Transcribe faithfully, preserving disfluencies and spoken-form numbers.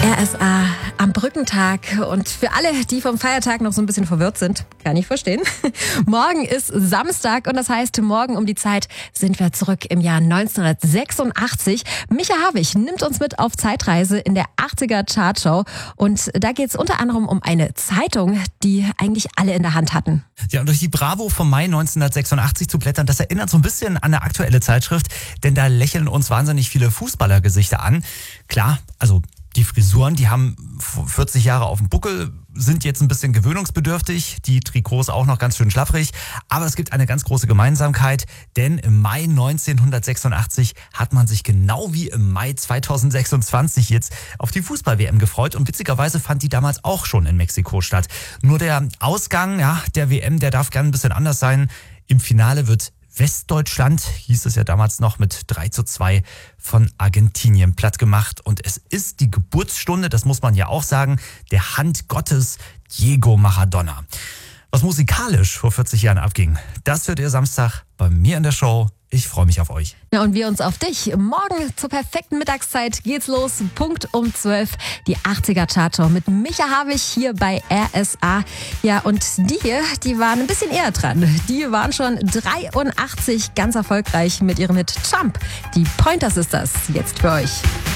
R S A am Brückentag und für alle, die vom Feiertag noch so ein bisschen verwirrt sind, kann ich verstehen. Morgen ist Samstag und das heißt, morgen um die Zeit sind wir zurück im Jahr neunzehnhundertsechsundachtzig. Micha Havig nimmt uns mit auf Zeitreise in der achtziger Chartshow und da geht es unter anderem um eine Zeitung, die eigentlich alle in der Hand hatten. Ja, und durch die Bravo vom Mai neunzehnhundertsechsundachtzig zu blättern, das erinnert so ein bisschen an eine aktuelle Zeitschrift, denn da lächeln uns wahnsinnig viele Fußballergesichter an. Klar, also die Frisuren, die haben vierzig Jahre auf dem Buckel, sind jetzt ein bisschen gewöhnungsbedürftig, die Trikots auch noch ganz schön schlaffrig, aber es gibt eine ganz große Gemeinsamkeit, denn im Mai neunzehnhundertsechsundachtzig hat man sich genau wie im Mai zweitausendsechsundzwanzig jetzt auf die Fußball-W M gefreut und witzigerweise fand die damals auch schon in Mexiko statt. Nur der Ausgang ja, der W M, der darf gerne ein bisschen anders sein. Im Finale wird Westdeutschland, hieß es ja damals noch, mit drei zu zwei von Argentinien platt gemacht. Und es ist die Geburtsstunde, das muss man ja auch sagen, der Hand Gottes Diego Maradona. Was musikalisch vor vierzig Jahren abging, das hört ihr Samstag bei mir in der Show. Ich freue mich auf euch. Ja, und wir uns auf dich. Morgen zur perfekten Mittagszeit geht's los. Punkt um zwölf. Die achtziger Chartshow mit Micha Havig hier bei R S A. Ja, und die hier, die waren ein bisschen eher dran. Die waren schon dreiundachtzig ganz erfolgreich mit ihrem Hit Jump. Die Pointer Sisters jetzt für euch.